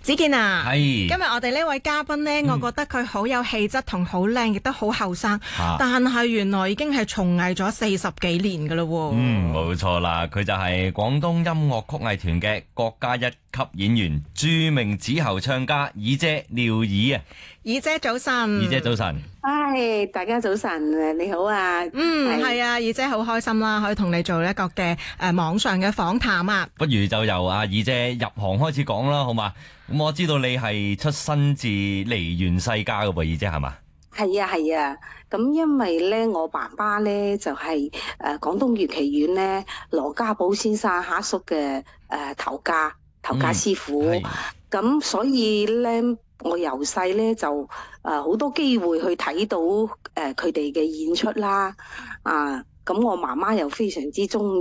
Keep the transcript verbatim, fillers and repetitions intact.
子健啊， 係今日我哋呢位嘉賓呢， 嗯我覺得佢好有氣質同好靚，亦都好後生， 啊但係原來已經係從藝咗四十幾年噶啦喎。 嗯，冇錯啦，佢就係廣東音樂曲藝團嘅國家一級演員、著名子喉唱家二姐廖以啊。 二姐早晨， 二姐早晨。 唉，大家早晨，你好啊。 嗯，係啊，二姐好開心啦，可以同你做一個嘅誒網上嘅訪談啊。 不如就由阿二姐入行開始講啦，好嘛？咁我知道你係出身自梨園世家噶噃，二姐係嘛？ 係啊係啊，咁因為咧，我爸爸咧就係誒廣東粵劇院咧羅家寶先生黑叔嘅誒頭家頭家師傅，咁、 嗯、 所以咧我由細咧就誒好、呃、多機會去睇到誒佢哋嘅演出啦，啊，咁我媽媽又非常之中